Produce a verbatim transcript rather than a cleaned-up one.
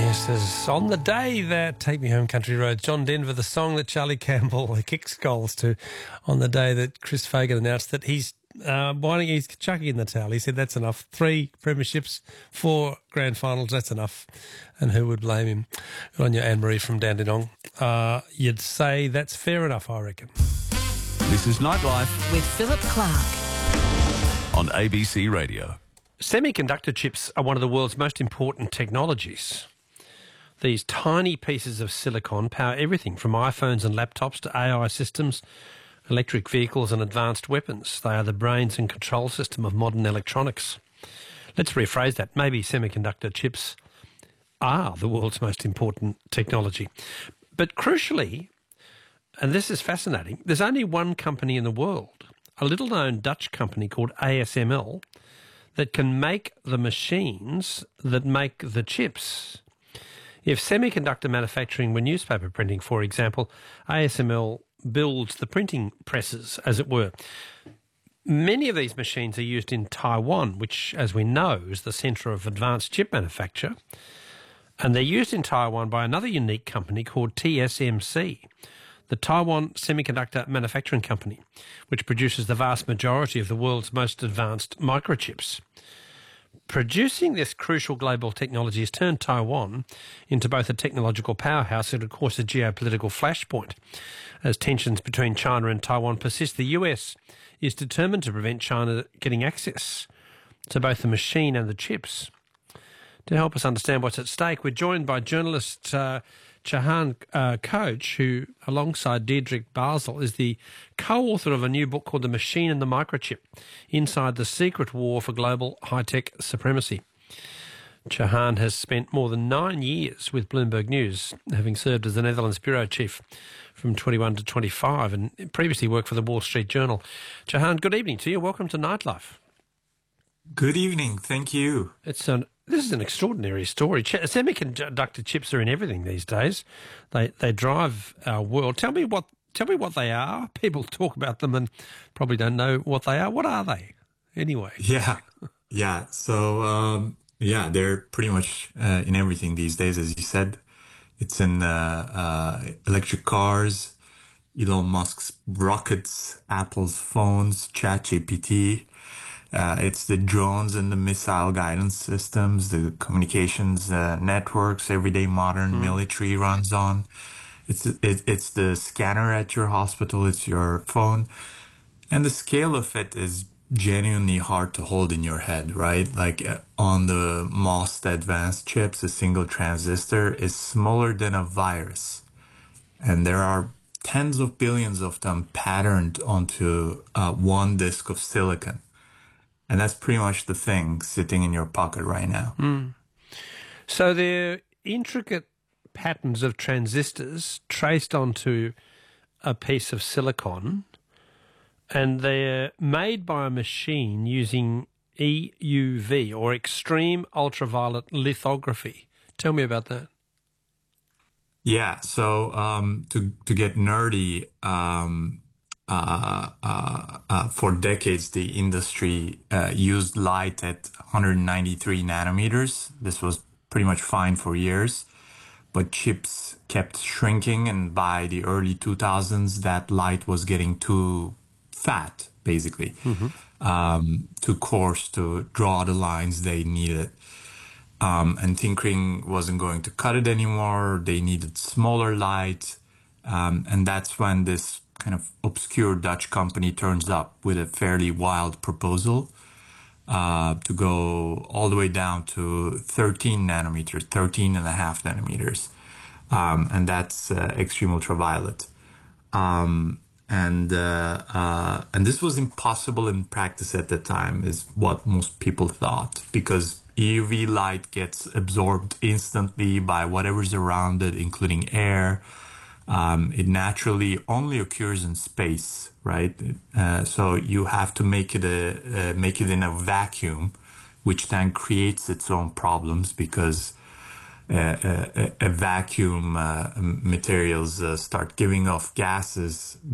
This is On the Day That Take Me Home Country Roads. John Denver, the song that Charlie Campbell kicks goals to on the day that Chris Fagan announced that he's uh, winding, he's chucking in the towel. He said that's enough. Three premierships, four grand finals, that's enough. And who would blame him? Good on you, Anne-Marie from Dandenong. Uh, you'd say that's fair enough, I reckon. This is Nightlife with Philip Clark on A B C Radio. Semiconductor chips are one of the world's most important technologies. These tiny pieces of silicon power everything from iPhones and laptops to A I systems, electric vehicles and advanced weapons. They are the brains and control system of modern electronics. Let's rephrase that. Maybe semiconductor chips are the world's most important technology. But crucially, and this is fascinating, there's only one company in the world, a little-known Dutch company called A S M L, that can make the machines that make the chips. If semiconductor manufacturing were newspaper printing, for example, A S M L builds the printing presses, as it were. Many of these machines are used in Taiwan, which, as we know, is the centre of advanced chip manufacture. And they're used in Taiwan by another unique company called T S M C, the Taiwan Semiconductor Manufacturing Company, which produces the vast majority of the world's most advanced microchips. Producing this crucial global technology has turned Taiwan into both a technological powerhouse and, of course, a geopolitical flashpoint. As tensions between China and Taiwan persist, the U S is determined to prevent China getting access to both the machine and the chips. To help us understand what's at stake, we're joined by journalist uh, Chahan uh, Koch, who, alongside Diederik Basel, is the co-author of a new book called The Machine and the Microchip, Inside the Secret War for Global High-Tech Supremacy. Chahan has spent more than nine years with Bloomberg News, having served as the Netherlands bureau chief from twenty-one to twenty-five and previously worked for the Wall Street Journal. Chahan, good evening to you. Welcome to Nightlife. Good evening. Thank you. It's an This is an extraordinary story. Ch- semiconductor chips are in everything these days. They they drive our world. Tell me what tell me what they are. People talk about them and probably don't know what they are. What are they, anyway? Yeah, yeah. So um, yeah, they're pretty much uh, in everything these days, as you said. It's in uh, uh, electric cars, Elon Musk's rockets, Apple's phones, ChatGPT. Uh, it's the drones and the missile guidance systems, the communications uh, networks, everyday modern mm. military runs on. It's it, it's the scanner at your hospital, it's your phone. And the scale of it is genuinely hard to hold in your head, right? Like uh, on the most advanced chips, a single transistor is smaller than a virus. And there are tens of billions of them patterned onto uh, one disk of silicon. And that's pretty much the thing sitting in your pocket right now. Mm. So they're intricate patterns of transistors traced onto a piece of silicon, and they're made by a machine using E U V, or extreme ultraviolet lithography. Tell me about that. Yeah, so um, to, to get nerdy... Um, Uh, uh, uh, for decades, the industry uh, used light at one hundred ninety-three nanometers. This was pretty much fine for years, but chips kept shrinking, and by the early two thousands, that light was getting too fat, basically, mm-hmm. um, too coarse to draw the lines they needed. Um, and tinkering wasn't going to cut it anymore. They needed smaller light, um, and that's when this kind of obscure Dutch company turns up with a fairly wild proposal uh, to go all the way down to thirteen nanometers, thirteen and a half nanometers. Um, and that's uh, extreme ultraviolet. Um, and, uh, uh, and this was impossible in practice at the time, is what most people thought, because E U V light gets absorbed instantly by whatever's around it, including air. Um, it naturally only occurs in space, right? Uh, so you have to make it a uh, make it in a vacuum, which then creates its own problems because uh, a, a vacuum uh, materials uh, start giving off gases